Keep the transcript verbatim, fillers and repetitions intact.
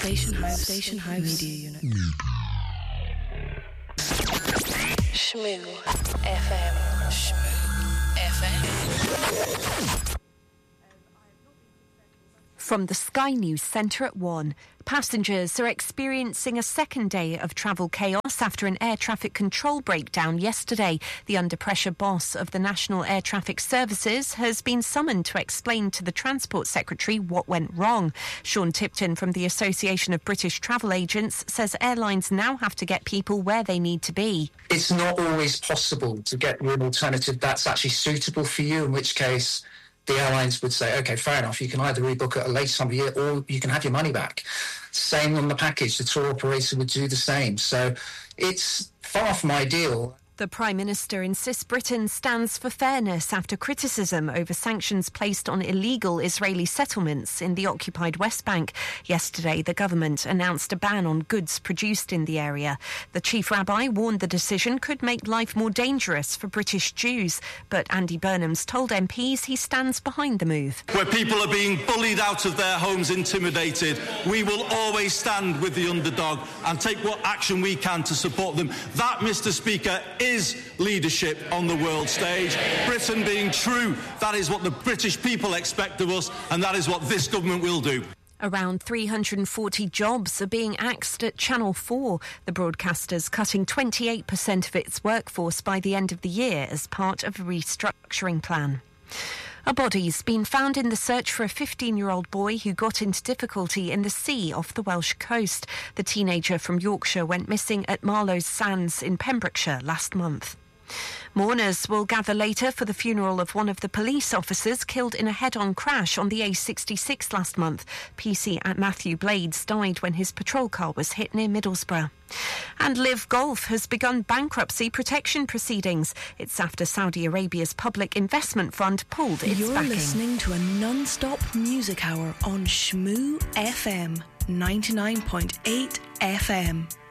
Station House, Station House Media Unit. Shmoo F M. Shmoo F M. From the Sky News Centre at one, passengers are experiencing a second day of travel chaos after an air traffic control breakdown yesterday. The under-pressure boss of the National Air Traffic Services has been summoned to explain to the Transport Secretary what went wrong. Sean Tipton from the Association of British Travel Agents says airlines now have to get people where they need to be. It's not always possible to get you an alternative that's actually suitable for you, in which case the airlines would say, OK, fair enough, you can either rebook at a later time of year or you can have your money back. Same on the package, the tour operator would do the same. So it's far from ideal. The Prime Minister insists Britain stands for fairness after criticism over sanctions placed on illegal Israeli settlements in the occupied West Bank. Yesterday, the government announced a ban on goods produced in the area. The chief rabbi warned the decision could make life more dangerous for British Jews. But Andy Burnham's told M Ps he stands behind the move. Where people are being bullied out of their homes, intimidated, we will always stand with the underdog and take what action we can to support them. That, Mr Speaker, is leadership on the world stage. Britain being true, that is what the British people expect of us, and that is what this government will do. Around three hundred forty jobs are being axed at Channel four. The broadcaster's cutting twenty-eight percent of its workforce by the end of the year as part of a restructuring plan. A body's been found in the search for a fifteen-year-old boy who got into difficulty in the sea off the Welsh coast. The teenager from Yorkshire went missing at Marlowe's Sands in Pembrokeshire last month. Mourners will gather later for the funeral of one of the police officers killed in a head-on crash on the A sixty-six last month. P C at Matthew Blades died when his patrol car was hit near Middlesbrough. And Live Golf has begun bankruptcy protection proceedings. It's after Saudi Arabia's public investment fund pulled its You're backing. You're listening to a non-stop music hour on Shmoo F M, ninety-nine point eight F M.